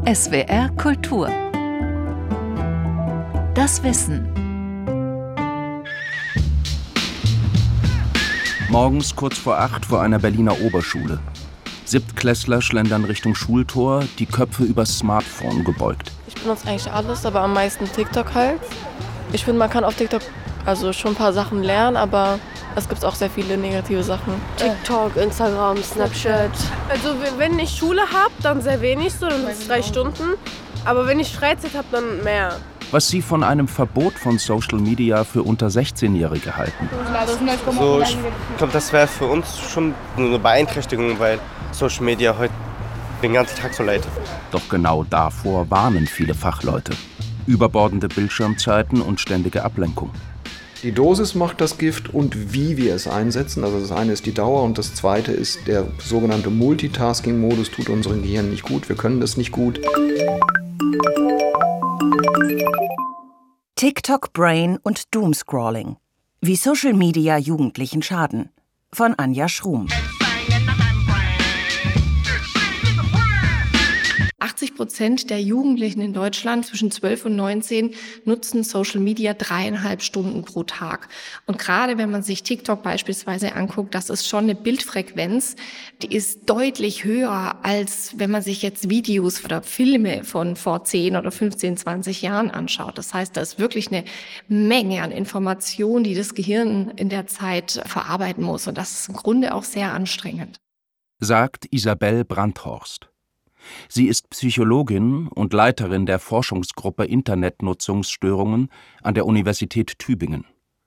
SWR Kultur. Das Wissen. Morgens kurz vor 8 vor einer Berliner Oberschule. Siebtklässler schlendern Richtung Schultor, die Köpfe übers Smartphone gebeugt. Ich benutze eigentlich alles, aber am meisten TikTok halt. Ich finde, man kann auf TikTok schon ein paar Sachen lernen, aber es gibt auch sehr viele negative Sachen. TikTok, Instagram, Snapchat. Also wenn ich Schule habe, dann sehr wenig, so dann sind es 3 Stunden. Aber wenn ich Freizeit habe, dann mehr. Was sie von einem Verbot von Social Media für unter 16-Jährige halten. So, ich glaube, das wäre für uns schon eine Beeinträchtigung, weil Social Media heute den ganzen Tag so leidet. Doch genau davor warnen viele Fachleute. Überbordende Bildschirmzeiten und ständige Ablenkung. Die Dosis macht das Gift und wie wir es einsetzen. Also das eine ist die Dauer und das zweite ist der sogenannte Multitasking-Modus, tut unserem Gehirn nicht gut. Wir können das nicht gut. TikTok Brain und Doomscrolling. Wie Social Media Jugendlichen schaden. Von Anja Schrum. 80% der Jugendlichen in Deutschland zwischen 12 und 19 nutzen Social Media 3,5 Stunden pro Tag. Und gerade wenn man sich TikTok beispielsweise anguckt, das ist schon eine Bildfrequenz, die ist deutlich höher, als wenn man sich jetzt Videos oder Filme von vor 10 oder 15, 20 Jahren anschaut. Das heißt, da ist wirklich eine Menge an Informationen, die das Gehirn in der Zeit verarbeiten muss. Und das ist im Grunde auch sehr anstrengend. Sagt Isabel Brandhorst. Sie ist Psychologin und Leiterin der Forschungsgruppe Internetnutzungsstörungen an der Universität Tübingen.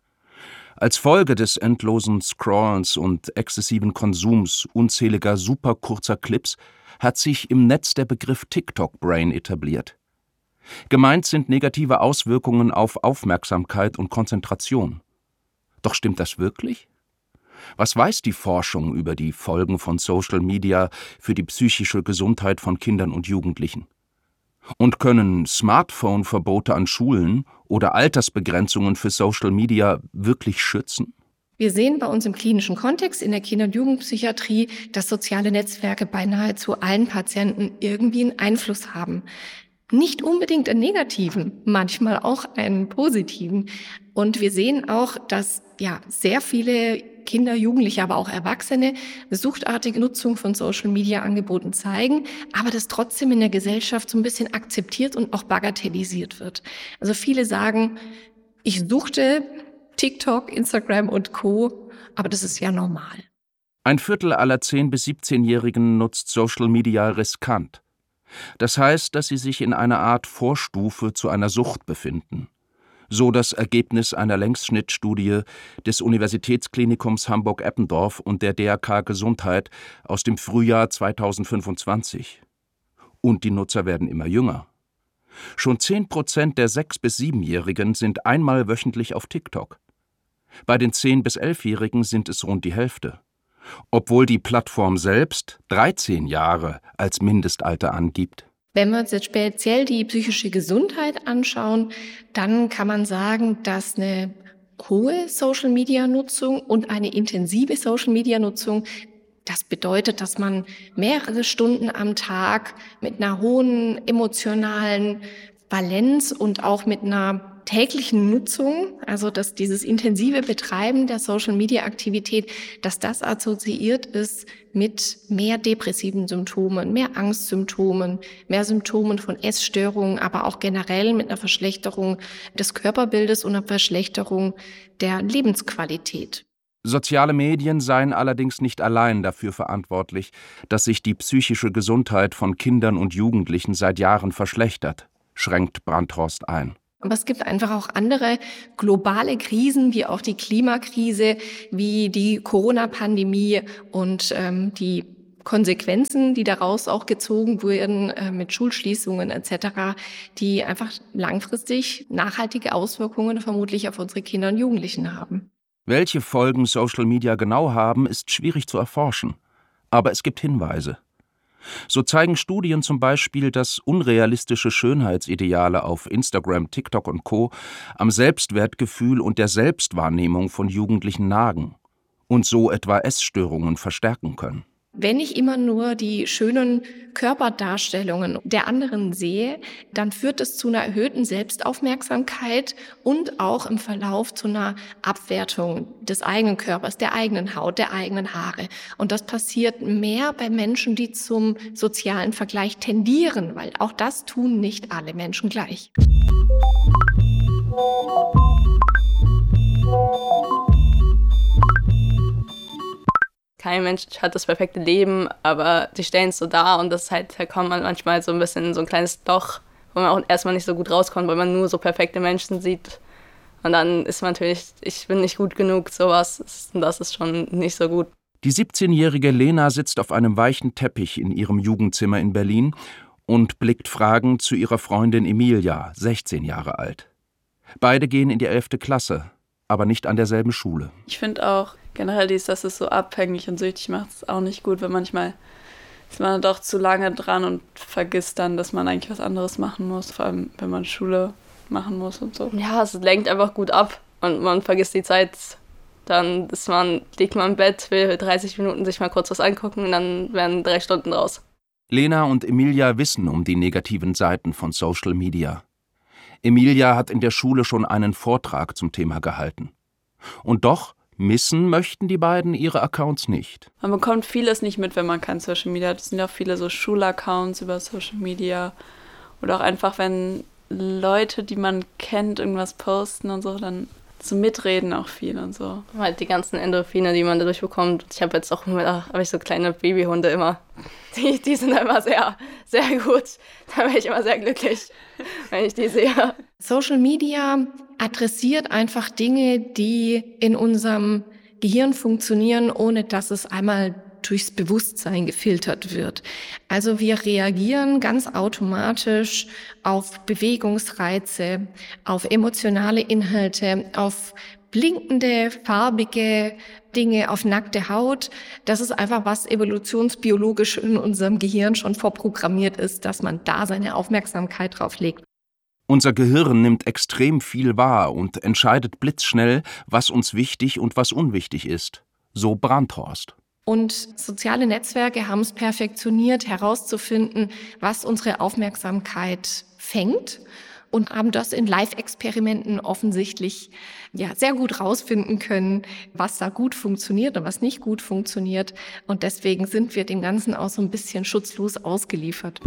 Als Folge des endlosen Scrollens und exzessiven Konsums unzähliger superkurzer Clips hat sich im Netz der Begriff TikTok-Brain etabliert. Gemeint sind negative Auswirkungen auf Aufmerksamkeit und Konzentration. Doch stimmt das wirklich? Was weiß die Forschung über die Folgen von Social Media für die psychische Gesundheit von Kindern und Jugendlichen? Und können Smartphone-Verbote an Schulen oder Altersbegrenzungen für Social Media wirklich schützen? Wir sehen bei uns im klinischen Kontext in der Kinder- und Jugendpsychiatrie, dass soziale Netzwerke bei nahezu allen Patienten irgendwie einen Einfluss haben. Nicht unbedingt einen negativen, manchmal auch einen positiven. Und wir sehen auch, dass sehr viele Kinder, Jugendliche, aber auch Erwachsene eine suchtartige Nutzung von Social-Media-Angeboten zeigen, aber das trotzdem in der Gesellschaft so ein bisschen akzeptiert und auch bagatellisiert wird. Also viele sagen, ich suchte TikTok, Instagram und Co., aber das ist ja normal. Ein Viertel aller 10- bis 17-Jährigen nutzt Social Media riskant. Das heißt, dass sie sich in einer Art Vorstufe zu einer Sucht befinden. So das Ergebnis einer Längsschnittstudie des Universitätsklinikums Hamburg-Eppendorf und der DRK Gesundheit aus dem Frühjahr 2025. Und die Nutzer werden immer jünger. Schon 10% der 6- bis 7-Jährigen sind einmal wöchentlich auf TikTok. Bei den 10- bis 11-Jährigen sind es rund die Hälfte. Obwohl die Plattform selbst 13 Jahre als Mindestalter angibt. Wenn wir uns jetzt speziell die psychische Gesundheit anschauen, dann kann man sagen, dass eine hohe Social-Media-Nutzung und eine intensive Social-Media-Nutzung, das bedeutet, dass man mehrere Stunden am Tag mit einer hohen emotionalen Valenz und auch mit einer täglichen Nutzung, also dass dieses intensive Betreiben der Social-Media-Aktivität, dass das assoziiert ist mit mehr depressiven Symptomen, mehr Angstsymptomen, mehr Symptomen von Essstörungen, aber auch generell mit einer Verschlechterung des Körperbildes und einer Verschlechterung der Lebensqualität. Soziale Medien seien allerdings nicht allein dafür verantwortlich, dass sich die psychische Gesundheit von Kindern und Jugendlichen seit Jahren verschlechtert, schränkt Brandhorst ein. Aber es gibt einfach auch andere globale Krisen, wie auch die Klimakrise, wie die Corona-Pandemie und die Konsequenzen, die daraus auch gezogen wurden mit Schulschließungen etc., die einfach langfristig nachhaltige Auswirkungen vermutlich auf unsere Kinder und Jugendlichen haben. Welche Folgen Social Media genau haben, ist schwierig zu erforschen. Aber es gibt Hinweise. So zeigen Studien zum Beispiel, dass unrealistische Schönheitsideale auf Instagram, TikTok und Co. am Selbstwertgefühl und der Selbstwahrnehmung von Jugendlichen nagen und so etwa Essstörungen verstärken können. Wenn ich immer nur die schönen Körperdarstellungen der anderen sehe, dann führt es zu einer erhöhten Selbstaufmerksamkeit und auch im Verlauf zu einer Abwertung des eigenen Körpers, der eigenen Haut, der eigenen Haare. Und das passiert mehr bei Menschen, die zum sozialen Vergleich tendieren, weil auch das tun nicht alle Menschen gleich. Kein Mensch hat das perfekte Leben, aber die stellen es so dar und das halt, da kommt man manchmal so ein bisschen in so ein kleines Loch, wo man auch erstmal nicht so gut rauskommt, weil man nur so perfekte Menschen sieht. Und dann ist man natürlich, ich bin nicht gut genug, sowas, und das ist schon nicht so gut. Die 17-jährige Lena sitzt auf einem weichen Teppich in ihrem Jugendzimmer in Berlin und blickt fragend zu ihrer Freundin Emilia, 16 Jahre alt. Beide gehen in die 11. Klasse, aber nicht an derselben Schule. Ich finde auch generell dass es so abhängig und süchtig macht, ist auch nicht gut, weil manchmal ist man doch zu lange dran und vergisst dann, dass man eigentlich was anderes machen muss, vor allem wenn man Schule machen muss und so. Ja, es lenkt einfach gut ab und man vergisst die Zeit. Dann liegt man im Bett, will 30 Minuten sich mal kurz was angucken und dann werden 3 Stunden draus. Lena und Emilia wissen um die negativen Seiten von Social Media. Emilia hat in der Schule schon einen Vortrag zum Thema gehalten. Und doch missen möchten die beiden ihre Accounts nicht. Man bekommt vieles nicht mit, wenn man kein Social Media hat. Es sind ja auch viele so Schulaccounts über Social Media. Oder auch einfach, wenn Leute, die man kennt, irgendwas posten und so, dann so mitreden auch viel und so. Halt die ganzen Endorphine, die man dadurch bekommt. Ich habe jetzt auch so kleine Babyhunde immer. Die sind immer sehr, sehr gut. Da bin ich immer sehr glücklich, wenn ich die sehe. Social Media adressiert einfach Dinge, die in unserem Gehirn funktionieren, ohne dass es einmal durchs Bewusstsein gefiltert wird. Also wir reagieren ganz automatisch auf Bewegungsreize, auf emotionale Inhalte, auf blinkende, farbige Dinge, auf nackte Haut. Das ist einfach, was evolutionsbiologisch in unserem Gehirn schon vorprogrammiert ist, dass man da seine Aufmerksamkeit drauf legt. Unser Gehirn nimmt extrem viel wahr und entscheidet blitzschnell, was uns wichtig und was unwichtig ist. So Brandhorst. Und soziale Netzwerke haben es perfektioniert, herauszufinden, was unsere Aufmerksamkeit fängt und haben das in Live-Experimenten offensichtlich sehr gut rausfinden können, was da gut funktioniert und was nicht gut funktioniert. Und deswegen sind wir dem Ganzen auch so ein bisschen schutzlos ausgeliefert.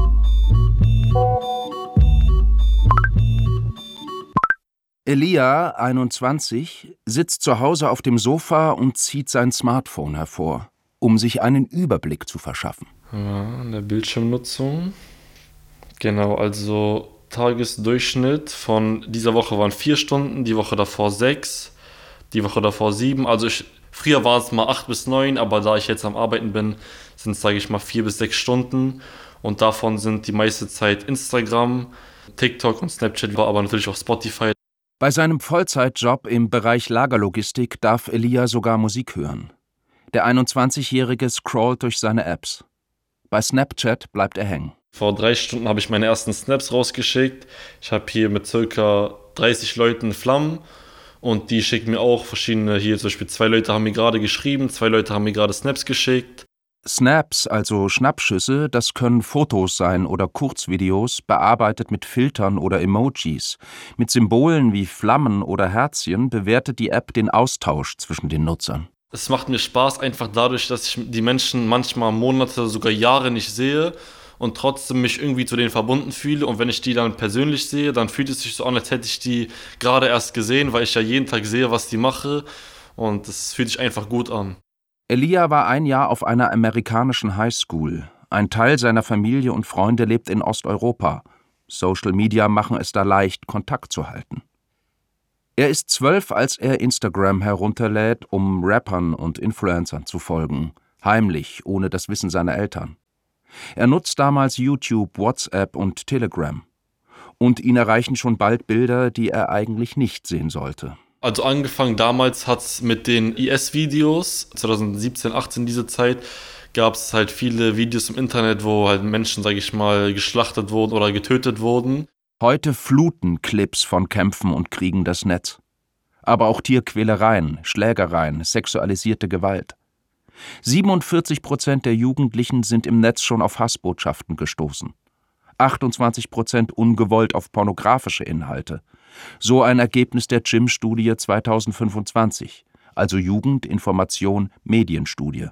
Elia, 21, sitzt zu Hause auf dem Sofa und zieht sein Smartphone hervor, um sich einen Überblick zu verschaffen. Ja, in der Bildschirmnutzung. Genau, also Tagesdurchschnitt von dieser Woche waren 4 Stunden, die Woche davor 6, die Woche davor 7. Also früher waren es mal 8 bis 9, aber da ich jetzt am Arbeiten bin, sind es, sage ich mal, 4 bis 6 Stunden. Und davon sind die meiste Zeit Instagram, TikTok und Snapchat, aber natürlich auch Spotify. Bei seinem Vollzeitjob im Bereich Lagerlogistik darf Elia sogar Musik hören. Der 21-Jährige scrollt durch seine Apps. Bei Snapchat bleibt er hängen. Vor 3 Stunden habe ich meine ersten Snaps rausgeschickt. Ich habe hier mit ca. 30 Leuten Flammen und die schicken mir auch verschiedene, hier zum Beispiel 2 Leute haben mir gerade geschrieben, 2 Leute haben mir gerade Snaps geschickt. Snaps, also Schnappschüsse, das können Fotos sein oder Kurzvideos, bearbeitet mit Filtern oder Emojis. Mit Symbolen wie Flammen oder Herzchen bewertet die App den Austausch zwischen den Nutzern. Es macht mir Spaß einfach dadurch, dass ich die Menschen manchmal Monate, sogar Jahre nicht sehe und trotzdem mich irgendwie zu denen verbunden fühle. Und wenn ich die dann persönlich sehe, dann fühlt es sich so an, als hätte ich die gerade erst gesehen, weil ich ja jeden Tag sehe, was die mache. Und es fühlt sich einfach gut an. Elia war ein Jahr auf einer amerikanischen Highschool. Ein Teil seiner Familie und Freunde lebt in Osteuropa. Social Media machen es da leicht, Kontakt zu halten. Er ist 12, als er Instagram herunterlädt, um Rappern und Influencern zu folgen. Heimlich, ohne das Wissen seiner Eltern. Er nutzt damals YouTube, WhatsApp und Telegram. Und ihn erreichen schon bald Bilder, die er eigentlich nicht sehen sollte. Also angefangen damals hat es mit den IS-Videos, 2017, 18 diese Zeit, gab es halt viele Videos im Internet, wo halt Menschen, sage ich mal, geschlachtet wurden oder getötet wurden. Heute fluten Clips von Kämpfen und Kriegen das Netz. Aber auch Tierquälereien, Schlägereien, sexualisierte Gewalt. 47% der Jugendlichen sind im Netz schon auf Hassbotschaften gestoßen. 28% ungewollt auf pornografische Inhalte. So ein Ergebnis der CHIM-Studie 2025, also Jugend, Information, Medienstudie.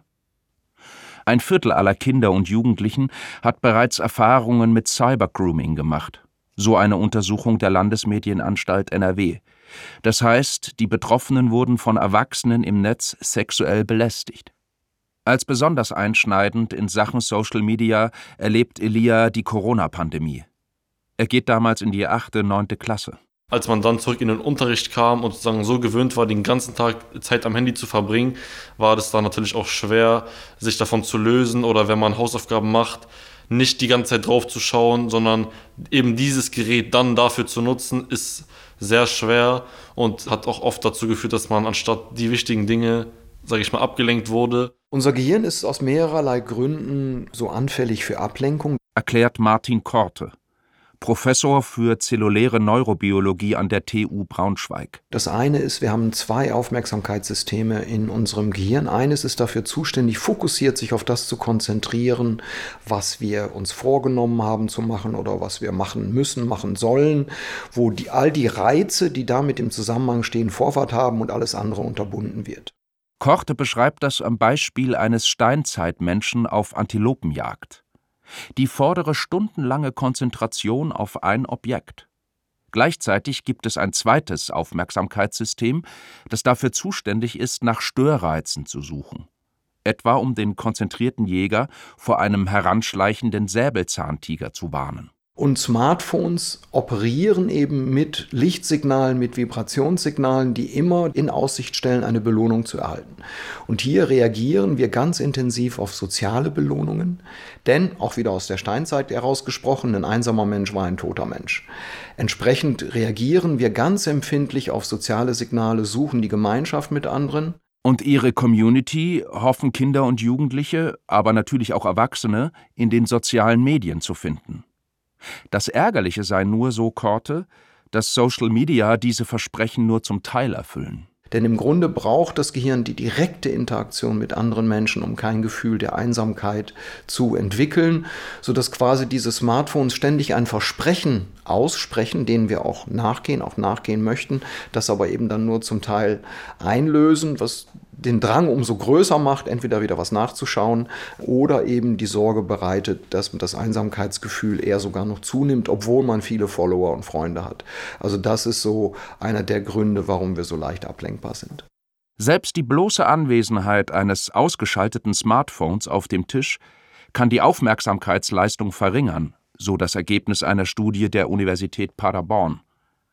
1/4 aller Kinder und Jugendlichen hat bereits Erfahrungen mit Cybergrooming gemacht. So eine Untersuchung der Landesmedienanstalt NRW. Das heißt, die Betroffenen wurden von Erwachsenen im Netz sexuell belästigt. Als besonders einschneidend in Sachen Social Media erlebt Elia die Corona-Pandemie. Er geht damals in die 8., 9. Klasse. Als man dann zurück in den Unterricht kam und sozusagen so gewöhnt war, den ganzen Tag Zeit am Handy zu verbringen, war das dann natürlich auch schwer, sich davon zu lösen oder wenn man Hausaufgaben macht, nicht die ganze Zeit drauf zu schauen, sondern eben dieses Gerät dann dafür zu nutzen, ist sehr schwer und hat auch oft dazu geführt, dass man anstatt die wichtigen Dinge, sage ich mal, abgelenkt wurde. Unser Gehirn ist aus mehrerlei Gründen so anfällig für Ablenkung, erklärt Martin Korte, Professor für zelluläre Neurobiologie an der TU Braunschweig. Das eine ist, wir haben 2 Aufmerksamkeitssysteme in unserem Gehirn. Eines ist dafür zuständig, fokussiert sich auf das zu konzentrieren, was wir uns vorgenommen haben zu machen oder was wir machen müssen, machen sollen, wo all die Reize, die damit im Zusammenhang stehen, Vorfahrt haben und alles andere unterbunden wird. Korte beschreibt das am Beispiel eines Steinzeitmenschen auf Antilopenjagd. Die fordere stundenlange Konzentration auf ein Objekt. Gleichzeitig gibt es ein zweites Aufmerksamkeitssystem, das dafür zuständig ist, nach Störreizen zu suchen. Etwa um den konzentrierten Jäger vor einem heranschleichenden Säbelzahntiger zu warnen. Und Smartphones operieren eben mit Lichtsignalen, mit Vibrationssignalen, die immer in Aussicht stellen, eine Belohnung zu erhalten. Und hier reagieren wir ganz intensiv auf soziale Belohnungen, denn, auch wieder aus der Steinzeit herausgesprochen, ein einsamer Mensch war ein toter Mensch. Entsprechend reagieren wir ganz empfindlich auf soziale Signale, suchen die Gemeinschaft mit anderen. Und ihre Community hoffen Kinder und Jugendliche, aber natürlich auch Erwachsene, in den sozialen Medien zu finden. Das Ärgerliche sei nur, so Korte, dass Social Media diese Versprechen nur zum Teil erfüllen. Denn im Grunde braucht das Gehirn die direkte Interaktion mit anderen Menschen, um kein Gefühl der Einsamkeit zu entwickeln, sodass quasi diese Smartphones ständig ein Versprechen aussprechen, denen wir auch nachgehen möchten, das aber eben dann nur zum Teil einlösen, was den Drang umso größer macht, entweder wieder was nachzuschauen oder eben die Sorge bereitet, dass das Einsamkeitsgefühl eher sogar noch zunimmt, obwohl man viele Follower und Freunde hat. Also das ist so einer der Gründe, warum wir so leicht ablenkbar sind. Selbst die bloße Anwesenheit eines ausgeschalteten Smartphones auf dem Tisch kann die Aufmerksamkeitsleistung verringern, so das Ergebnis einer Studie der Universität Paderborn.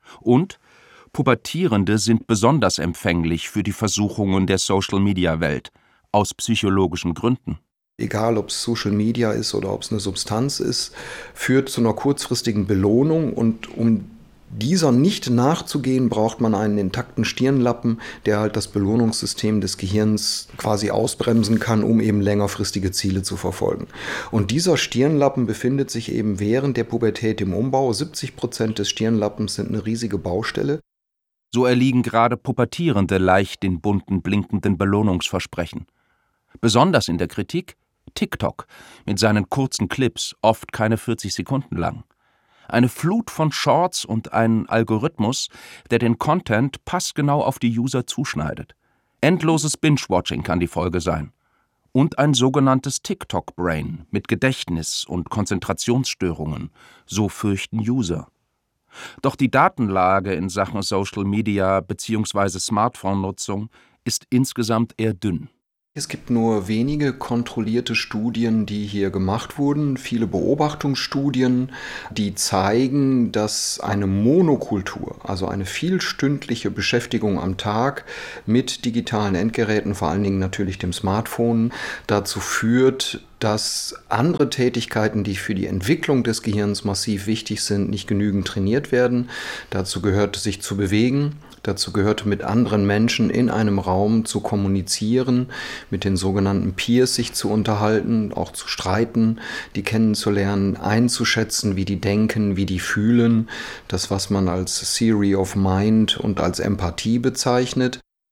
Und Pubertierende sind besonders empfänglich für die Versuchungen der Social-Media-Welt, aus psychologischen Gründen. Egal, ob es Social Media ist oder ob es eine Substanz ist, führt zu einer kurzfristigen Belohnung und um dieser nicht nachzugehen, braucht man einen intakten Stirnlappen, der halt das Belohnungssystem des Gehirns quasi ausbremsen kann, um eben längerfristige Ziele zu verfolgen. Und dieser Stirnlappen befindet sich eben während der Pubertät im Umbau. 70% des Stirnlappens sind eine riesige Baustelle. So erliegen gerade Pubertierende leicht den bunten, blinkenden Belohnungsversprechen. Besonders in der Kritik TikTok mit seinen kurzen Clips, oft keine 40 Sekunden lang. Eine Flut von Shorts und ein Algorithmus, der den Content passgenau auf die User zuschneidet. Endloses Binge-Watching kann die Folge sein. Und ein sogenanntes TikTok-Brain mit Gedächtnis- und Konzentrationsstörungen, so fürchten User. Doch die Datenlage in Sachen Social Media bzw. Smartphone-Nutzung ist insgesamt eher dünn. Es gibt nur wenige kontrollierte Studien, die hier gemacht wurden, viele Beobachtungsstudien, die zeigen, dass eine Monokultur, also eine vielstündliche Beschäftigung am Tag mit digitalen Endgeräten, vor allen Dingen natürlich dem Smartphone, dazu führt, dass andere Tätigkeiten, die für die Entwicklung des Gehirns massiv wichtig sind, nicht genügend trainiert werden. Dazu gehört, sich zu bewegen. Dazu gehört, mit anderen Menschen in einem Raum zu kommunizieren, mit den sogenannten Peers sich zu unterhalten, auch zu streiten, die kennenzulernen, einzuschätzen, wie die denken, wie die fühlen. Das, was man als Theory of Mind und als Empathie bezeichnet.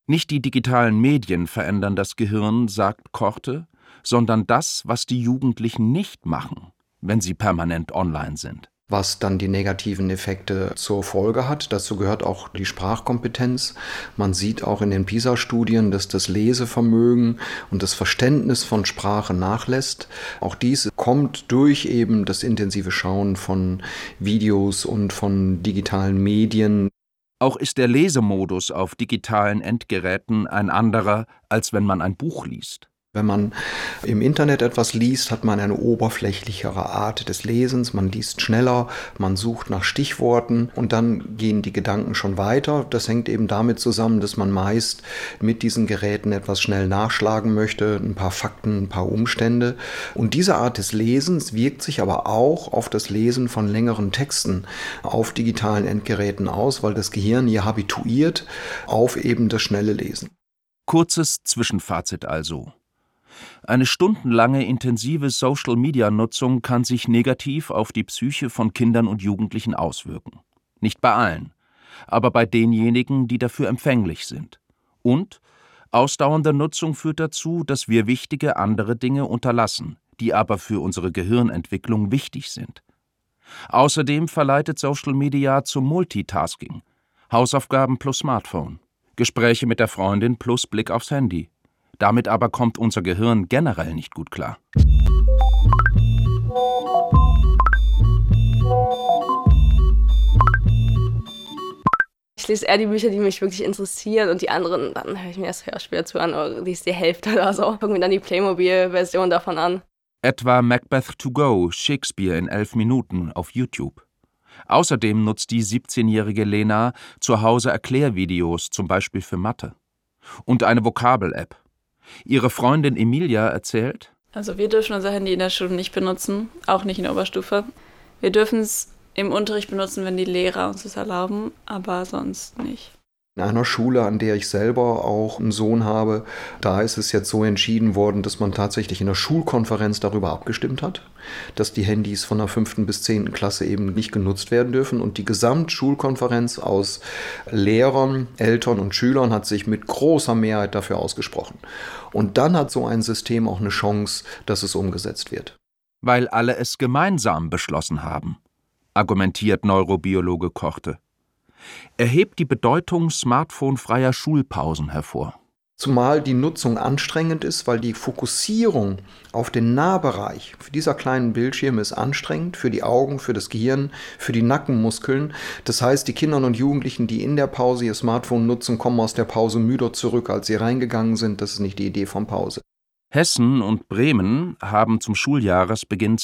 Nicht die digitalen Medien verändern das Gehirn, sagt Korte, sondern das, was die Jugendlichen nicht machen, wenn sie permanent online sind. Was dann die negativen Effekte zur Folge hat. Dazu gehört auch die Sprachkompetenz. Man sieht auch in den PISA-Studien, dass das Lesevermögen und das Verständnis von Sprache nachlässt. Auch dies kommt durch eben das intensive Schauen von Videos und von digitalen Medien. Auch ist der Lesemodus auf digitalen Endgeräten ein anderer, als wenn man ein Buch liest. Wenn man im Internet etwas liest, hat man eine oberflächlichere Art des Lesens. Man liest schneller, man sucht nach Stichworten und dann gehen die Gedanken schon weiter. Das hängt eben damit zusammen, dass man meist mit diesen Geräten etwas schnell nachschlagen möchte, ein paar Fakten, ein paar Umstände. Und diese Art des Lesens wirkt sich aber auch auf das Lesen von längeren Texten auf digitalen Endgeräten aus, weil das Gehirn hier habituiert auf eben das schnelle Lesen. Kurzes Zwischenfazit also. Eine stundenlange intensive Social-Media-Nutzung kann sich negativ auf die Psyche von Kindern und Jugendlichen auswirken. Nicht bei allen, aber bei denjenigen, die dafür empfänglich sind. Und ausdauernde Nutzung führt dazu, dass wir wichtige andere Dinge unterlassen, die aber für unsere Gehirnentwicklung wichtig sind. Außerdem verleitet Social Media zum Multitasking. Hausaufgaben plus Smartphone, Gespräche mit der Freundin plus Blick aufs Handy. Damit aber kommt unser Gehirn generell nicht gut klar. Ich lese eher die Bücher, die mich wirklich interessieren und die anderen, dann höre ich mir das Hörspiel dazu an oder lese die Hälfte oder so. Gucke mir dann die Playmobil-Version davon an. Etwa Macbeth to go, Shakespeare in 11 Minuten auf YouTube. Außerdem nutzt die 17-jährige Lena zu Hause Erklärvideos, zum Beispiel für Mathe. Und eine Vokabel-App. Ihre Freundin Emilia erzählt: Also wir dürfen unser Handy in der Schule nicht benutzen, auch nicht in der Oberstufe. Wir dürfen es im Unterricht benutzen, wenn die Lehrer uns das erlauben, aber sonst nicht. In einer Schule, an der ich selber auch einen Sohn habe, da ist es jetzt so entschieden worden, dass man tatsächlich in der Schulkonferenz darüber abgestimmt hat, dass die Handys von der 5. bis 10. Klasse eben nicht genutzt werden dürfen. Und die Gesamtschulkonferenz aus Lehrern, Eltern und Schülern hat sich mit großer Mehrheit dafür ausgesprochen. Und dann hat so ein System auch eine Chance, dass es umgesetzt wird. Weil alle es gemeinsam beschlossen haben, argumentiert Neurobiologe Korte. Er hebt die Bedeutung smartphonefreier Schulpausen hervor. Zumal die Nutzung anstrengend ist, weil die Fokussierung auf den Nahbereich für dieser kleinen Bildschirme ist anstrengend, für die Augen, für das Gehirn, für die Nackenmuskeln. Das heißt, die Kinder und Jugendlichen, die in der Pause ihr Smartphone nutzen, kommen aus der Pause müder zurück, als sie reingegangen sind. Das ist nicht die Idee von Pause. Hessen und Bremen haben zum Schuljahresbeginn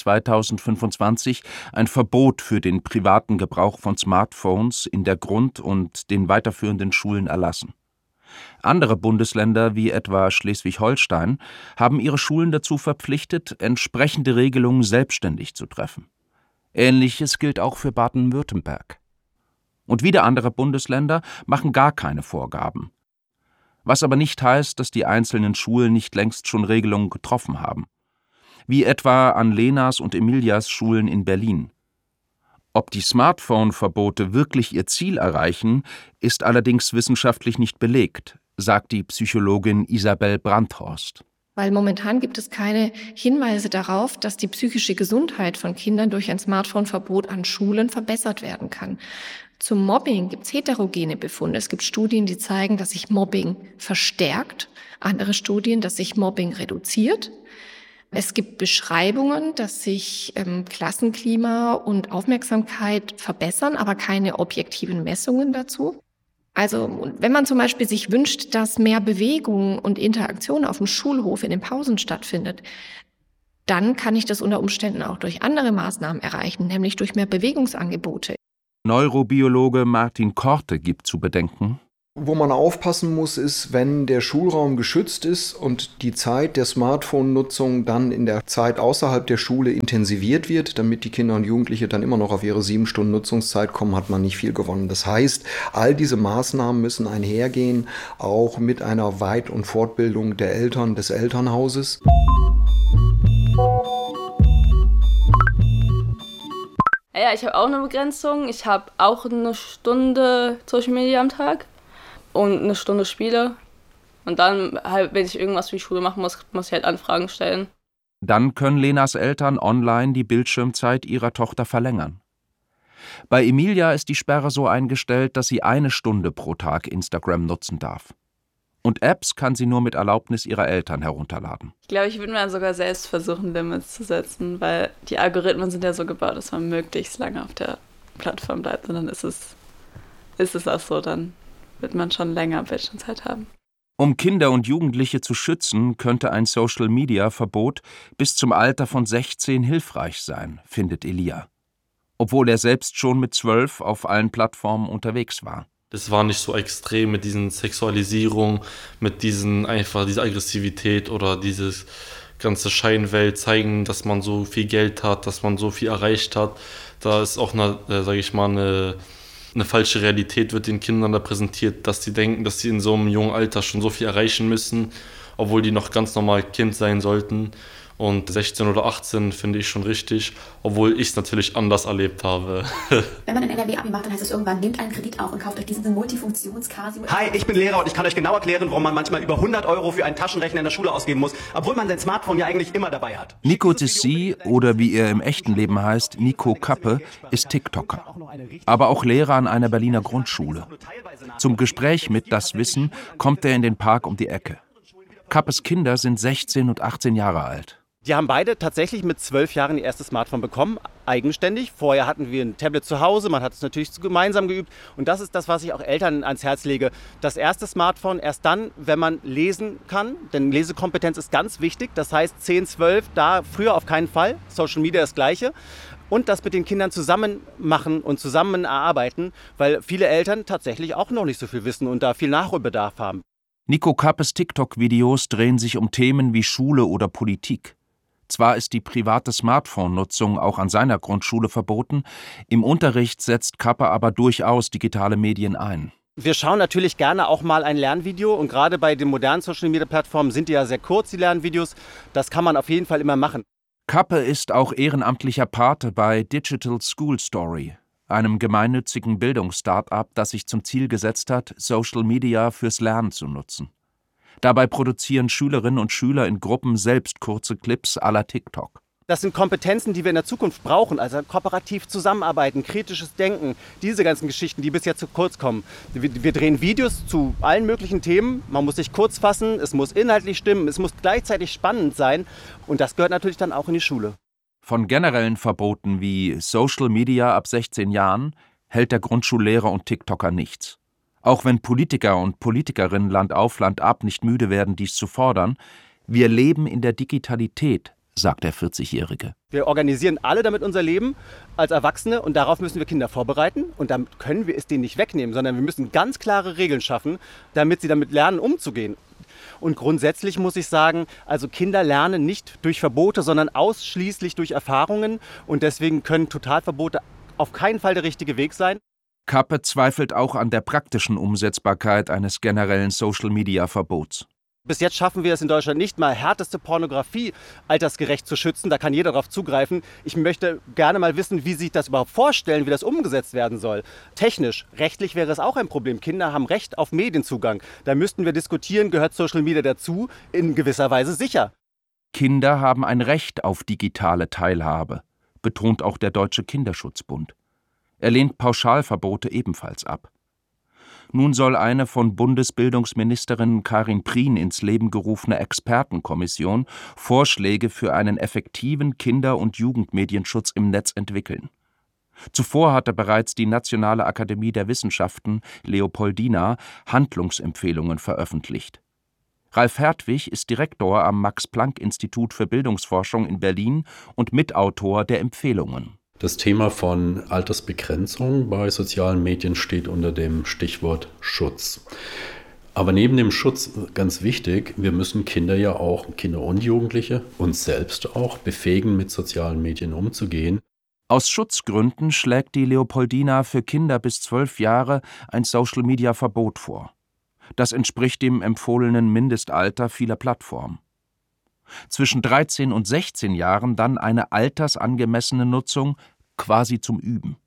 2025 ein Verbot für den privaten Gebrauch von Smartphones in der Grund- und den weiterführenden Schulen erlassen. Andere Bundesländer wie etwa Schleswig-Holstein haben ihre Schulen dazu verpflichtet, entsprechende Regelungen selbstständig zu treffen. Ähnliches gilt auch für Baden-Württemberg. Und wieder andere Bundesländer machen gar keine Vorgaben. Was aber nicht heißt, dass die einzelnen Schulen nicht längst schon Regelungen getroffen haben. Wie etwa an Lenas und Emilias Schulen in Berlin. Ob die Smartphone-Verbote wirklich ihr Ziel erreichen, ist allerdings wissenschaftlich nicht belegt, sagt die Psychologin Isabel Brandhorst. Weil momentan gibt es keine Hinweise darauf, dass die psychische Gesundheit von Kindern durch ein Smartphone-Verbot an Schulen verbessert werden kann. Zum Mobbing gibt es heterogene Befunde. Es gibt Studien, die zeigen, dass sich Mobbing verstärkt. Andere Studien, dass sich Mobbing reduziert. Es gibt Beschreibungen, dass sich Klassenklima und Aufmerksamkeit verbessern, aber keine objektiven Messungen dazu. Also wenn man zum Beispiel sich wünscht, dass mehr Bewegung und Interaktion auf dem Schulhof in den Pausen stattfindet, dann kann ich das unter Umständen auch durch andere Maßnahmen erreichen, nämlich durch mehr Bewegungsangebote. Neurobiologe Martin Korte gibt zu bedenken: Wo man aufpassen muss, ist, wenn der Schulraum geschützt ist und die Zeit der Smartphone-Nutzung dann in der Zeit außerhalb der Schule intensiviert wird, damit die Kinder und Jugendliche dann immer noch auf ihre 7 Stunden Nutzungszeit kommen, hat man nicht viel gewonnen. Das heißt, all diese Maßnahmen müssen einhergehen, auch mit einer Weit- und Fortbildung der Eltern, des Elternhauses. Ja, ich habe auch eine Begrenzung. Ich habe auch eine Stunde Social Media am Tag und eine Stunde Spiele. Und dann, halt, wenn ich irgendwas für die Schule machen muss, muss ich halt Anfragen stellen. Dann können Lenas Eltern online die Bildschirmzeit ihrer Tochter verlängern. Bei Emilia ist die Sperre so eingestellt, dass sie 1 Stunde pro Tag Instagram nutzen darf. Und Apps kann sie nur mit Erlaubnis ihrer Eltern herunterladen. Ich glaube, ich würde mir sogar selbst versuchen, Limits zu setzen, weil die Algorithmen sind ja so gebaut, dass man möglichst lange auf der Plattform bleibt. Und dann ist es auch so, dann wird man schon länger Bildschirmzeit haben. Um Kinder und Jugendliche zu schützen, könnte ein Social-Media-Verbot bis zum Alter von 16 hilfreich sein, findet Elia. Obwohl er selbst schon mit 12 auf allen Plattformen unterwegs war. Das war nicht so extrem mit diesen Sexualisierung, mit dieser Aggressivität oder dieses ganze Scheinwelt zeigen, dass man so viel Geld hat, dass man so viel erreicht hat. Da ist auch eine falsche Realität wird den Kindern da präsentiert, dass die denken, dass sie in so einem jungen Alter schon so viel erreichen müssen, obwohl die noch ganz normal Kind sein sollten. Und 16 oder 18 finde ich schon richtig, obwohl ich es natürlich anders erlebt habe. Wenn man ein NRW-Abi macht, dann heißt es irgendwann, nehmt einen Kredit auf und kauft euch diesen Multifunktions-Casio. Hi, ich bin Lehrer und ich kann euch genau erklären, warum man manchmal über 100 € für einen Taschenrechner in der Schule ausgeben muss, obwohl man sein Smartphone ja eigentlich immer dabei hat. Nico Tissi, oder wie er im echten Leben heißt, Nico Kappe, ist TikToker. Aber auch Lehrer an einer Berliner Grundschule. Zum Gespräch mit Das Wissen kommt er in den Park um die Ecke. Kappes Kinder sind 16 und 18 Jahre alt. Die haben beide tatsächlich mit 12 Jahren ihr erstes Smartphone bekommen, eigenständig. Vorher hatten wir ein Tablet zu Hause, man hat es natürlich gemeinsam geübt. Und das ist das, was ich auch Eltern ans Herz lege. Das erste Smartphone erst dann, wenn man lesen kann, denn Lesekompetenz ist ganz wichtig. Das heißt 10, 12, da früher auf keinen Fall. Social Media das Gleiche. Und das mit den Kindern zusammen machen und zusammen erarbeiten, weil viele Eltern tatsächlich auch noch nicht so viel wissen und da viel Nachholbedarf haben. Nico Kappes TikTok-Videos drehen sich um Themen wie Schule oder Politik. Zwar ist die private Smartphone-Nutzung auch an seiner Grundschule verboten, im Unterricht setzt Kappe aber durchaus digitale Medien ein. Wir schauen natürlich gerne auch mal ein Lernvideo und gerade bei den modernen Social-Media-Plattformen sind die ja sehr kurz, die Lernvideos. Das kann man auf jeden Fall immer machen. Kappe ist auch ehrenamtlicher Pate bei Digital School Story, einem gemeinnützigen Bildungs-Start-up, das sich zum Ziel gesetzt hat, Social Media fürs Lernen zu nutzen. Dabei produzieren Schülerinnen und Schüler in Gruppen selbst kurze Clips à la TikTok. Das sind Kompetenzen, die wir in der Zukunft brauchen, also kooperativ zusammenarbeiten, kritisches Denken, diese ganzen Geschichten, die bisher zu kurz kommen. Wir drehen Videos zu allen möglichen Themen, man muss sich kurz fassen, es muss inhaltlich stimmen, es muss gleichzeitig spannend sein und das gehört natürlich dann auch in die Schule. Von generellen Verboten wie Social Media ab 16 Jahren hält der Grundschullehrer und TikToker nichts. Auch wenn Politiker und Politikerinnen Land auf, Land ab nicht müde werden, dies zu fordern, wir leben in der Digitalität, sagt der 40-Jährige. Wir organisieren alle damit unser Leben als Erwachsene und darauf müssen wir Kinder vorbereiten und damit können wir es denen nicht wegnehmen, sondern wir müssen ganz klare Regeln schaffen, damit sie damit lernen, umzugehen. Und grundsätzlich muss ich sagen, also Kinder lernen nicht durch Verbote, sondern ausschließlich durch Erfahrungen und deswegen können Totalverbote auf keinen Fall der richtige Weg sein. Kappe zweifelt auch an der praktischen Umsetzbarkeit eines generellen Social-Media-Verbots. Bis jetzt schaffen wir es in Deutschland nicht mal, härteste Pornografie altersgerecht zu schützen. Da kann jeder darauf zugreifen. Ich möchte gerne mal wissen, wie Sie sich das überhaupt vorstellen, wie das umgesetzt werden soll. Technisch, rechtlich wäre es auch ein Problem. Kinder haben Recht auf Medienzugang. Da müssten wir diskutieren, gehört Social Media dazu? In gewisser Weise sicher. Kinder haben ein Recht auf digitale Teilhabe, betont auch der Deutsche Kinderschutzbund. Er lehnt Pauschalverbote ebenfalls ab. Nun soll eine von Bundesbildungsministerin Karin Prien ins Leben gerufene Expertenkommission Vorschläge für einen effektiven Kinder- und Jugendmedienschutz im Netz entwickeln. Zuvor hatte bereits die Nationale Akademie der Wissenschaften Leopoldina Handlungsempfehlungen veröffentlicht. Ralf Hertwig ist Direktor am Max-Planck-Institut für Bildungsforschung in Berlin und Mitautor der Empfehlungen. Das Thema von Altersbegrenzung bei sozialen Medien steht unter dem Stichwort Schutz. Aber neben dem Schutz ganz wichtig, wir müssen Kinder und Jugendliche, uns selbst auch befähigen, mit sozialen Medien umzugehen. Aus Schutzgründen schlägt die Leopoldina für Kinder bis 12 Jahre ein Social-Media-Verbot vor. Das entspricht dem empfohlenen Mindestalter vieler Plattformen. Zwischen 13 und 16 Jahren dann eine altersangemessene Nutzung, quasi zum Üben.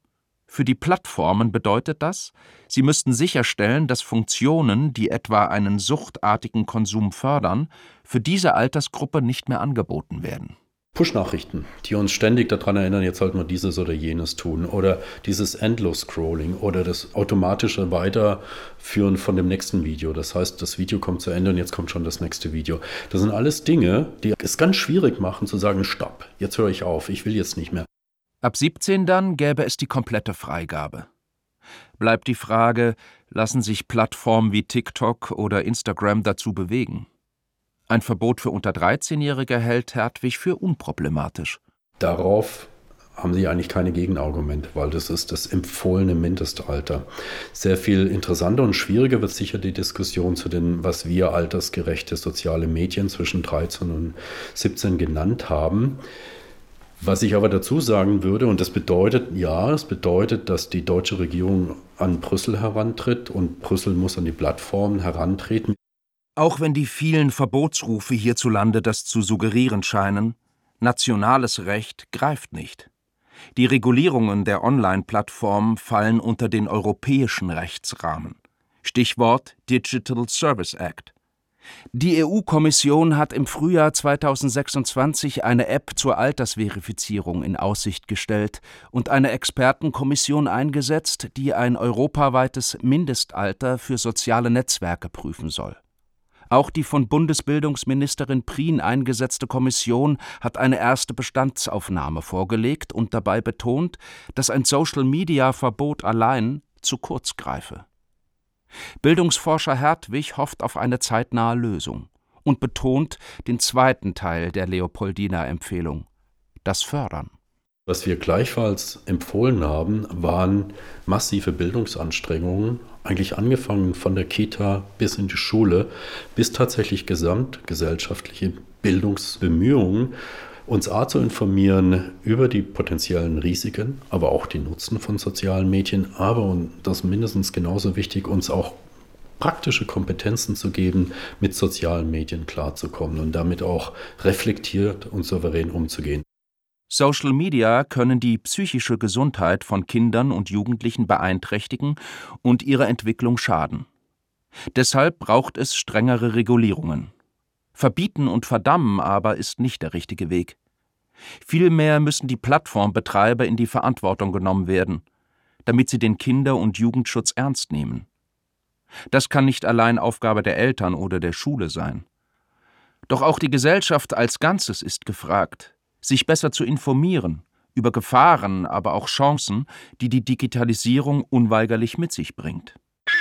Für die Plattformen bedeutet das, sie müssten sicherstellen, dass Funktionen, die etwa einen suchtartigen Konsum fördern, für diese Altersgruppe nicht mehr angeboten werden. Push-Nachrichten, die uns ständig daran erinnern, jetzt sollten wir dieses oder jenes tun. Oder dieses Endlos-Scrolling oder das automatische Weiterführen von dem nächsten Video. Das heißt, das Video kommt zu Ende und jetzt kommt schon das nächste Video. Das sind alles Dinge, die es ganz schwierig machen zu sagen, stopp, jetzt höre ich auf, ich will jetzt nicht mehr. Ab 17 dann gäbe es die komplette Freigabe. Bleibt die Frage, lassen sich Plattformen wie TikTok oder Instagram dazu bewegen? Ein Verbot für unter 13-Jährige hält Hertwig für unproblematisch. Darauf haben Sie eigentlich keine Gegenargumente, weil das ist das empfohlene Mindestalter. Sehr viel interessanter und schwieriger wird sicher die Diskussion zu den, was wir altersgerechte soziale Medien zwischen 13 und 17 genannt haben. Was ich aber dazu sagen würde, und das bedeutet, es bedeutet, dass die deutsche Regierung an Brüssel herantritt und Brüssel muss an die Plattformen herantreten. Auch wenn die vielen Verbotsrufe hierzulande das zu suggerieren scheinen, nationales Recht greift nicht. Die Regulierungen der Online-Plattformen fallen unter den europäischen Rechtsrahmen. Stichwort Digital Service Act. Die EU-Kommission hat im Frühjahr 2026 eine App zur Altersverifizierung in Aussicht gestellt und eine Expertenkommission eingesetzt, die ein europaweites Mindestalter für soziale Netzwerke prüfen soll. Auch die von Bundesbildungsministerin Prien eingesetzte Kommission hat eine erste Bestandsaufnahme vorgelegt und dabei betont, dass ein Social-Media-Verbot allein zu kurz greife. Bildungsforscher Hertwig hofft auf eine zeitnahe Lösung und betont den zweiten Teil der Leopoldina-Empfehlung: das Fördern. Was wir gleichfalls empfohlen haben, waren massive Bildungsanstrengungen, eigentlich angefangen von der Kita bis in die Schule, bis tatsächlich gesamtgesellschaftliche Bildungsbemühungen, uns zu informieren über die potenziellen Risiken, aber auch die Nutzen von sozialen Medien, aber, und das mindestens genauso wichtig, uns auch praktische Kompetenzen zu geben, mit sozialen Medien klarzukommen und damit auch reflektiert und souverän umzugehen. Social Media können die psychische Gesundheit von Kindern und Jugendlichen beeinträchtigen und ihrer Entwicklung schaden. Deshalb braucht es strengere Regulierungen. Verbieten und verdammen aber ist nicht der richtige Weg. Vielmehr müssen die Plattformbetreiber in die Verantwortung genommen werden, damit sie den Kinder- und Jugendschutz ernst nehmen. Das kann nicht allein Aufgabe der Eltern oder der Schule sein. Doch auch die Gesellschaft als Ganzes ist gefragt, sich besser zu informieren, über Gefahren, aber auch Chancen, die die Digitalisierung unweigerlich mit sich bringt.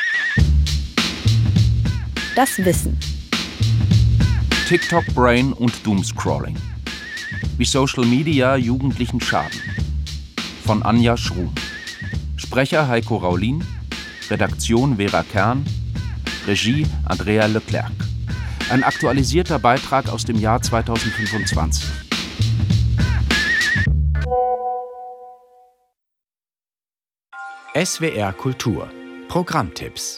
Das Wissen. TikTok Brain und Doomscrolling. Wie Social Media Jugendlichen schaden. Von Anja Schrum. Sprecher Heiko Raulin. Redaktion Vera Kern. Regie Andrea Leclerc. Ein aktualisierter Beitrag aus dem Jahr 2025. SWR Kultur. Programmtipps.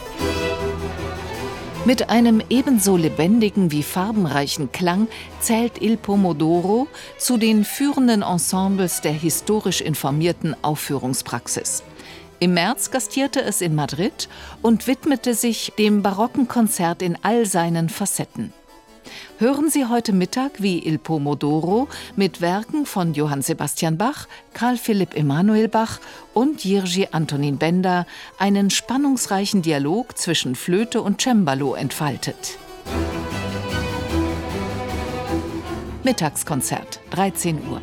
Mit einem ebenso lebendigen wie farbenreichen Klang zählt Il Pomodoro zu den führenden Ensembles der historisch informierten Aufführungspraxis. Im März gastierte es in Madrid und widmete sich dem barocken Konzert in all seinen Facetten. Hören Sie heute Mittag, wie Il Pomodoro mit Werken von Johann Sebastian Bach, Carl Philipp Emanuel Bach und Jiří Antonín Benda einen spannungsreichen Dialog zwischen Flöte und Cembalo entfaltet. Mittagskonzert, 13 Uhr.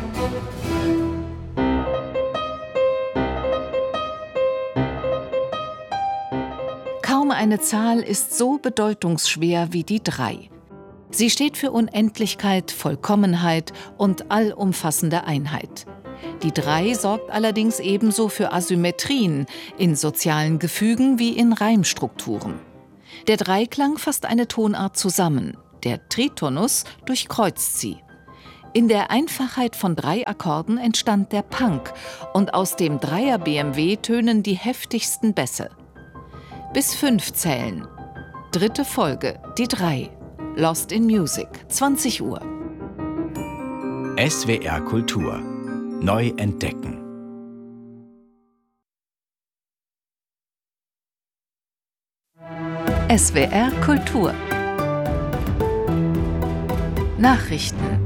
Kaum eine Zahl ist so bedeutungsschwer wie die 3. Sie steht für Unendlichkeit, Vollkommenheit und allumfassende Einheit. Die 3 sorgt allerdings ebenso für Asymmetrien in sozialen Gefügen wie in Reimstrukturen. Der Dreiklang fasst eine Tonart zusammen. Der Tritonus durchkreuzt sie. In der Einfachheit von 3 Akkorden entstand der Punk und aus dem Dreier-BMW tönen die heftigsten Bässe. Bis 5 zählen. 3. Folge, die 3. Lost in Music, 20 Uhr. SWR Kultur. Neu entdecken. SWR Kultur Nachrichten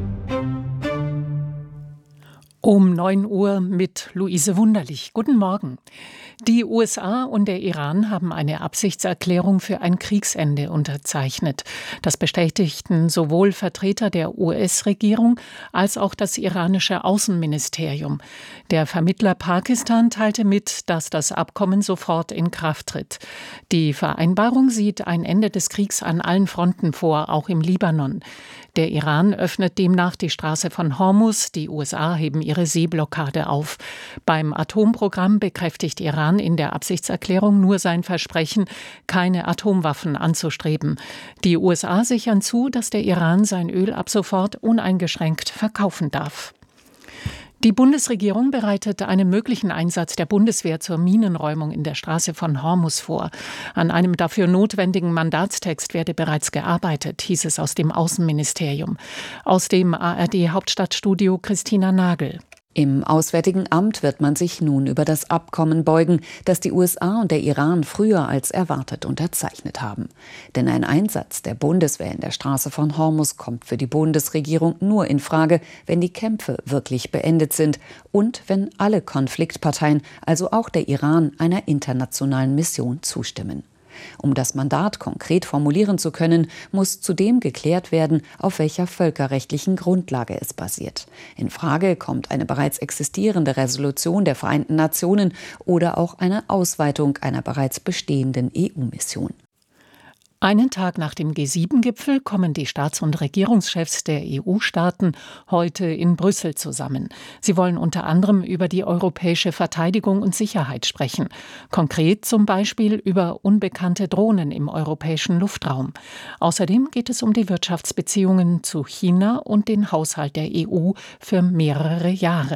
Um 9 Uhr mit Luise Wunderlich. Guten Morgen. Die USA und der Iran haben eine Absichtserklärung für ein Kriegsende unterzeichnet. Das bestätigten sowohl Vertreter der US-Regierung als auch das iranische Außenministerium. Der Vermittler Pakistan teilte mit, dass das Abkommen sofort in Kraft tritt. Die Vereinbarung sieht ein Ende des Kriegs an allen Fronten vor, auch im Libanon. Der Iran öffnet demnach die Straße von Hormuz, die USA heben ihre Seeblockade auf. Beim Atomprogramm bekräftigt Iran in der Absichtserklärung nur sein Versprechen, keine Atomwaffen anzustreben. Die USA sichern zu, dass der Iran sein Öl ab sofort uneingeschränkt verkaufen darf. Die Bundesregierung bereitet einen möglichen Einsatz der Bundeswehr zur Minenräumung in der Straße von Hormuz vor. An einem dafür notwendigen Mandatstext werde bereits gearbeitet, hieß es aus dem Außenministerium. Aus dem ARD-Hauptstadtstudio Christina Nagel. Im Auswärtigen Amt wird man sich nun über das Abkommen beugen, das die USA und der Iran früher als erwartet unterzeichnet haben. Denn ein Einsatz der Bundeswehr in der Straße von Hormuz kommt für die Bundesregierung nur in Frage, wenn die Kämpfe wirklich beendet sind und wenn alle Konfliktparteien, also auch der Iran, einer internationalen Mission zustimmen. Um das Mandat konkret formulieren zu können, muss zudem geklärt werden, auf welcher völkerrechtlichen Grundlage es basiert. In Frage kommt eine bereits existierende Resolution der Vereinten Nationen oder auch eine Ausweitung einer bereits bestehenden EU-Mission. Einen Tag nach dem G7-Gipfel kommen die Staats- und Regierungschefs der EU-Staaten heute in Brüssel zusammen. Sie wollen unter anderem über die europäische Verteidigung und Sicherheit sprechen. Konkret zum Beispiel über unbekannte Drohnen im europäischen Luftraum. Außerdem geht es um die Wirtschaftsbeziehungen zu China und den Haushalt der EU für mehrere Jahre.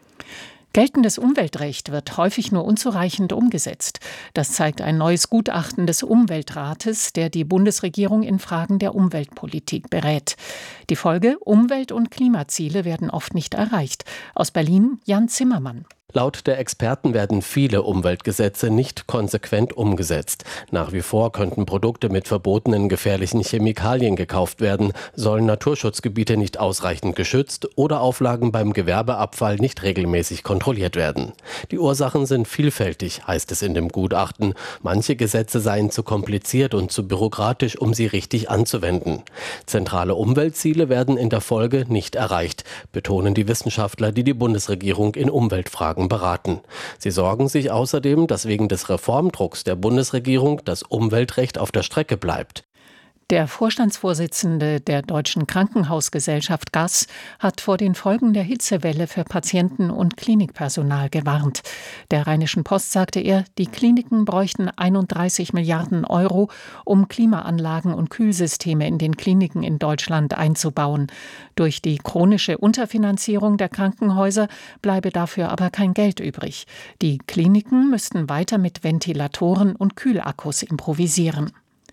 Geltendes Umweltrecht wird häufig nur unzureichend umgesetzt. Das zeigt ein neues Gutachten des Umweltrates, der die Bundesregierung in Fragen der Umweltpolitik berät. Die Folge: Umwelt- und Klimaziele werden oft nicht erreicht. Aus Berlin Jan Zimmermann. Laut der Experten werden viele Umweltgesetze nicht konsequent umgesetzt. Nach wie vor könnten Produkte mit verbotenen gefährlichen Chemikalien gekauft werden, sollen Naturschutzgebiete nicht ausreichend geschützt oder Auflagen beim Gewerbeabfall nicht regelmäßig kontrolliert werden. Die Ursachen sind vielfältig, heißt es in dem Gutachten. Manche Gesetze seien zu kompliziert und zu bürokratisch, um sie richtig anzuwenden. Zentrale Umweltziele werden in der Folge nicht erreicht, betonen die Wissenschaftler, die die Bundesregierung in Umweltfragen beraten. Sie sorgen sich außerdem, dass wegen des Reformdrucks der Bundesregierung das Umweltrecht auf der Strecke bleibt. Der Vorstandsvorsitzende der Deutschen Krankenhausgesellschaft GAS hat vor den Folgen der Hitzewelle für Patienten und Klinikpersonal gewarnt. Der Rheinischen Post sagte er, die Kliniken bräuchten 31 Milliarden Euro, um Klimaanlagen und Kühlsysteme in den Kliniken in Deutschland einzubauen. Durch die chronische Unterfinanzierung der Krankenhäuser bleibe dafür aber kein Geld übrig. Die Kliniken müssten weiter mit Ventilatoren und Kühlakkus improvisieren.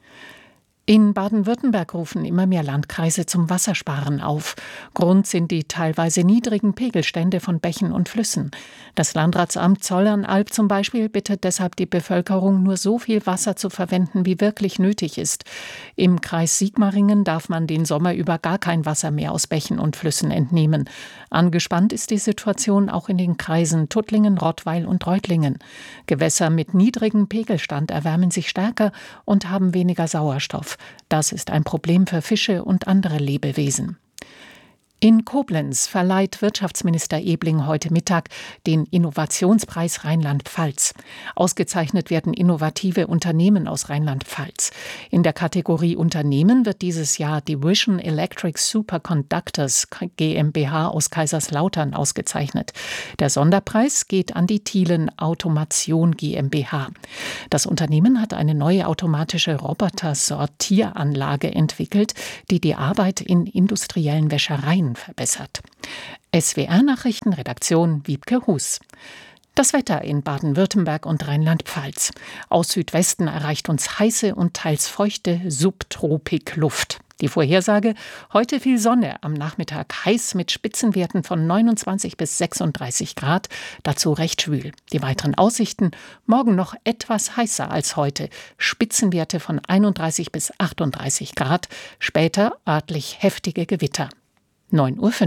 In Baden-Württemberg rufen immer mehr Landkreise zum Wassersparen auf. Grund sind die teilweise niedrigen Pegelstände von Bächen und Flüssen. Das Landratsamt Zollernalb zum Beispiel bittet deshalb die Bevölkerung, nur so viel Wasser zu verwenden, wie wirklich nötig ist. Im Kreis Sigmaringen darf man den Sommer über gar kein Wasser mehr aus Bächen und Flüssen entnehmen. Angespannt ist die Situation auch in den Kreisen Tuttlingen, Rottweil und Reutlingen. Gewässer mit niedrigem Pegelstand erwärmen sich stärker und haben weniger Sauerstoff. Das ist ein Problem für Fische und andere Lebewesen. In Koblenz verleiht Wirtschaftsminister Ebling heute Mittag den Innovationspreis Rheinland-Pfalz. Ausgezeichnet werden innovative Unternehmen aus Rheinland-Pfalz. In der Kategorie Unternehmen wird dieses Jahr die Vision Electric Superconductors GmbH aus Kaiserslautern ausgezeichnet. Der Sonderpreis geht an die Thielen Automation GmbH. Das Unternehmen hat eine neue automatische Roboter-Sortieranlage entwickelt, die die Arbeit in industriellen Wäschereien verbessert. SWR-Nachrichten, Redaktion Wiebke Hus. Das Wetter in Baden-Württemberg und Rheinland-Pfalz. Aus Südwesten erreicht uns heiße und teils feuchte Subtropikluft. Die Vorhersage: heute viel Sonne, am Nachmittag heiß mit Spitzenwerten von 29 bis 36 Grad, dazu recht schwül. Die weiteren Aussichten: morgen noch etwas heißer als heute, Spitzenwerte von 31 bis 38 Grad, später örtlich heftige Gewitter. 9:05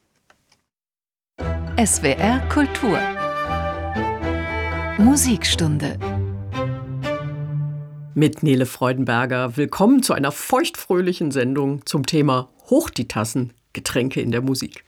Uhr. SWR Kultur Musikstunde mit Nele Freudenberger. Willkommen zu einer feuchtfröhlichen Sendung zum Thema Hoch die Tassen, Getränke in der Musik.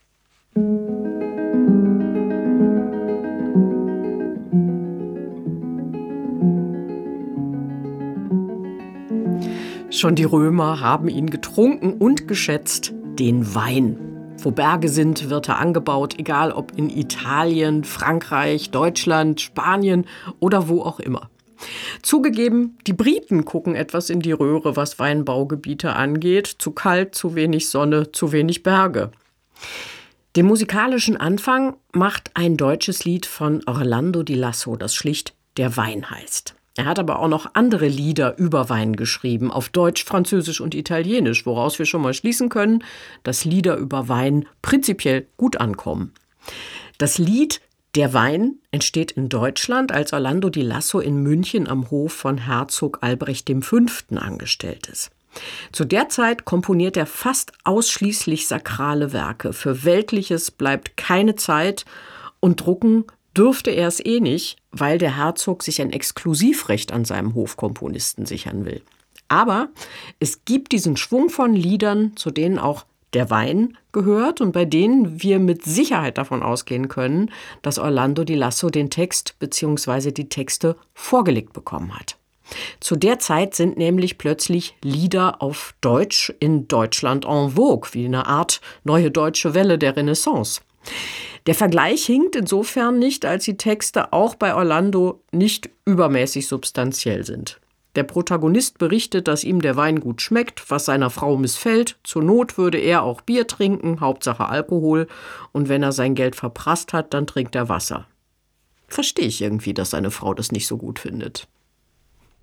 Schon die Römer haben ihn getrunken und geschätzt, den Wein. Wo Berge sind, wird er angebaut, egal ob in Italien, Frankreich, Deutschland, Spanien oder wo auch immer. Zugegeben, die Briten gucken etwas in die Röhre, was Weinbaugebiete angeht. Zu kalt, zu wenig Sonne, zu wenig Berge. Den musikalischen Anfang macht ein deutsches Lied von Orlando Di Lasso, das schlicht Der Wein heißt. Er hat aber auch noch andere Lieder über Wein geschrieben, auf Deutsch, Französisch und Italienisch, woraus wir schon mal schließen können, dass Lieder über Wein prinzipiell gut ankommen. Das Lied Der Wein entsteht in Deutschland, als Orlando Di Lasso in München am Hof von Herzog Albrecht V. angestellt ist. Zu der Zeit komponiert er fast ausschließlich sakrale Werke. Für Weltliches bleibt keine Zeit und drucken dürfte er es nicht, weil der Herzog sich ein Exklusivrecht an seinem Hofkomponisten sichern will. Aber es gibt diesen Schwung von Liedern, zu denen auch Der Wein gehört und bei denen wir mit Sicherheit davon ausgehen können, dass Orlando Di Lasso den Text bzw. die Texte vorgelegt bekommen hat. Zu der Zeit sind nämlich plötzlich Lieder auf Deutsch in Deutschland en vogue, wie eine Art neue deutsche Welle der Renaissance. Der Vergleich hinkt insofern nicht, als die Texte auch bei Orlando nicht übermäßig substanziell sind. Der Protagonist berichtet, dass ihm der Wein gut schmeckt, was seiner Frau missfällt. Zur Not würde er auch Bier trinken, Hauptsache Alkohol. Und wenn er sein Geld verprasst hat, dann trinkt er Wasser. Verstehe ich irgendwie, dass seine Frau das nicht so gut findet.